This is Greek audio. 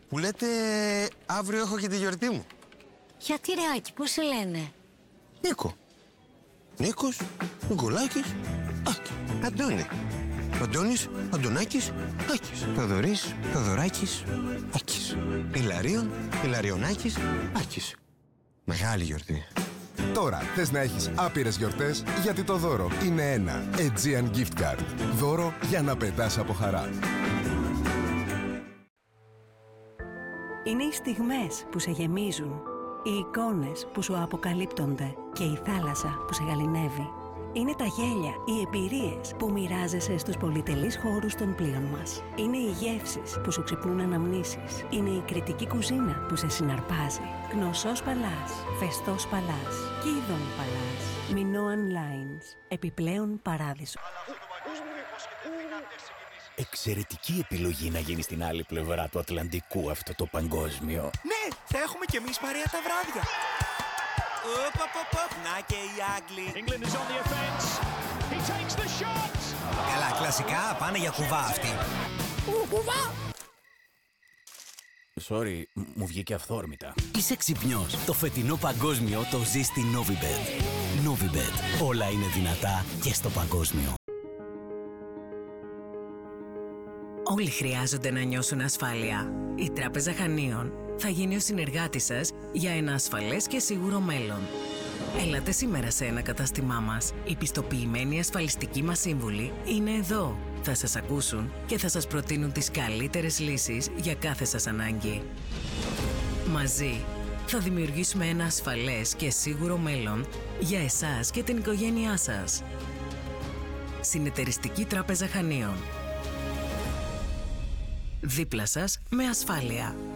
Που λέτε αύριο έχω και τη γιορτή μου. Γιατί ρε Άκη, πώς σε λένε? Νίκο. Νίκος, Νικολάκης, Άκη. Αντώνη. Αντώνης, Αντωνάκης, Άκης. Θοδωρής, Θοδωράκης, Άκης. Ηλαρίων, Ηλαριονάκης, Άκης. Μεγάλη γιορτή. Τώρα θες να έχεις άπειρες γιορτές, γιατί το δώρο είναι ένα Aegean Gift Card. Δώρο για να πετάς από χαρά. Είναι οι στιγμές που σε γεμίζουν, οι εικόνες που σου αποκαλύπτονται και η θάλασσα που σε γαληνεύει. Είναι τα γέλια, οι εμπειρίες που μοιράζεσαι στους πολυτελείς χώρους των πλοίων μας. Είναι οι γεύσεις που σου ξυπνούν αναμνήσεις. Είναι η κριτική κουζίνα που σε συναρπάζει. Γνωσός Παλάς, Φεστός Παλάς, Κίδων Παλάς, Minoan Lines, επιπλέον παράδεισο. Εξαιρετική επιλογή να γίνει στην άλλη πλευρά του Ατλαντικού αυτό το παγκόσμιο. Ναι, θα έχουμε κι εμείς παρέα τα βράδια. Να και οι Άγγλοι. Καλά, κλασικά πάνε για κουβά αυτοί. Κουβά! Sorry, μου βγήκε αυθόρμητα. Είσαι ξυπνιός. Το φετινό παγκόσμιο το ζει στη Novibet. Novibet. Όλα είναι δυνατά και στο παγκόσμιο. Όλοι χρειάζονται να νιώσουν ασφάλεια. Η Τράπεζα Χανίων θα γίνει ο συνεργάτης σας για ένα ασφαλές και σίγουρο μέλλον. Έλατε σήμερα σε ένα κατάστημά μας. Οι πιστοποιημένοι ασφαλιστικοί μας σύμβουλοι είναι εδώ. Θα σας ακούσουν και θα σας προτείνουν τις καλύτερες λύσεις για κάθε σας ανάγκη. Μαζί θα δημιουργήσουμε ένα ασφαλές και σίγουρο μέλλον για εσάς και την οικογένειά σας. Συνεταιριστική Τράπεζα Χανίων. Δίπλα σας με ασφάλεια.